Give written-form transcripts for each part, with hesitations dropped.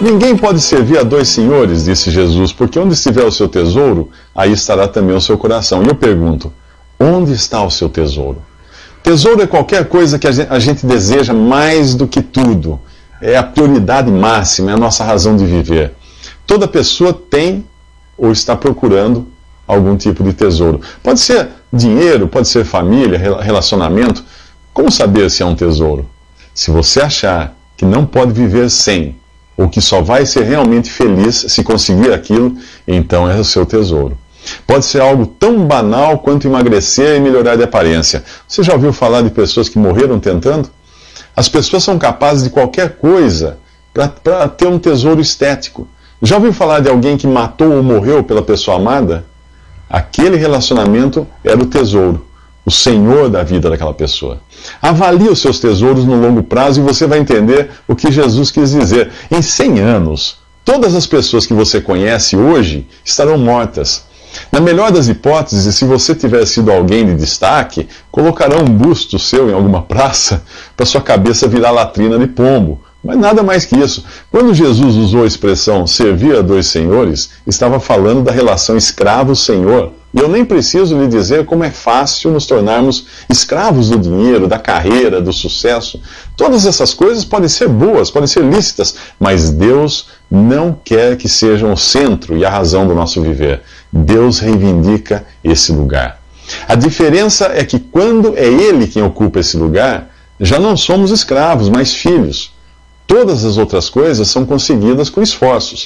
Ninguém pode servir a dois senhores, disse Jesus, porque onde estiver o seu tesouro, aí estará também o seu coração. E eu pergunto, onde está o seu tesouro? Tesouro é qualquer coisa que a gente deseja mais do que tudo. É a prioridade máxima, é a nossa razão de viver. Toda pessoa tem ou está procurando algum tipo de tesouro. Pode ser dinheiro, pode ser família, relacionamento. Como saber se é um tesouro? Se você achar que não pode viver sem, ou que só vai ser realmente feliz se conseguir aquilo, então é o seu tesouro. Pode ser algo tão banal quanto emagrecer e melhorar de aparência. Você já ouviu falar de pessoas que morreram tentando? As pessoas são capazes de qualquer coisa para ter um tesouro estético. Já ouviu falar de alguém que matou ou morreu pela pessoa amada? Aquele relacionamento era o tesouro, o senhor da vida daquela pessoa. Avalie os seus tesouros no longo prazo e você vai entender o que Jesus quis dizer. Em 100 anos, todas as pessoas que você conhece hoje estarão mortas. Na melhor das hipóteses, se você tiver sido alguém de destaque, colocarão um busto seu em alguma praça para sua cabeça virar latrina de pombo. Mas nada mais que isso. Quando Jesus usou a expressão servir a dois senhores, estava falando da relação escravo-senhor. E eu nem preciso lhe dizer como é fácil nos tornarmos escravos do dinheiro, da carreira, do sucesso. Todas essas coisas podem ser boas, podem ser lícitas, mas Deus não quer que sejam o centro e a razão do nosso viver. Deus reivindica esse lugar. A diferença é que quando é Ele quem ocupa esse lugar, já não somos escravos, mas filhos. Todas as outras coisas são conseguidas com esforços.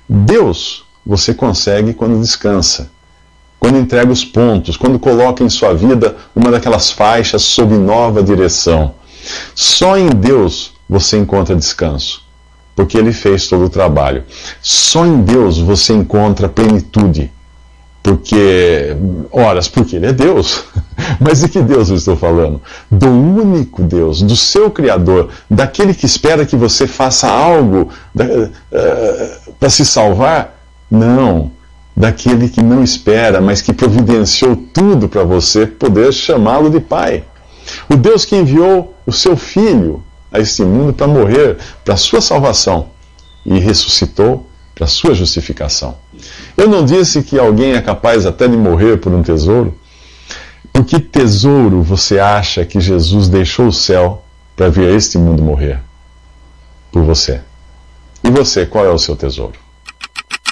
Deus você consegue quando descansa, quando entrega os pontos, quando coloca em sua vida uma daquelas faixas sob nova direção. Só em Deus você encontra descanso, porque Ele fez todo o trabalho. Só em Deus você encontra plenitude, porque Ele é Deus. Mas de que Deus eu estou falando? Do único Deus, do seu Criador, daquele que espera que você faça algo para se salvar? Não, daquele que não espera, mas que providenciou tudo para você poder chamá-lo de Pai. O Deus que enviou o seu Filho a este mundo para morrer, para a sua salvação, e ressuscitou para a sua justificação. Eu não disse que alguém é capaz até de morrer por um tesouro? Por que tesouro você acha que Jesus deixou o céu para vir a este mundo morrer? Por você. E você, qual é o seu tesouro?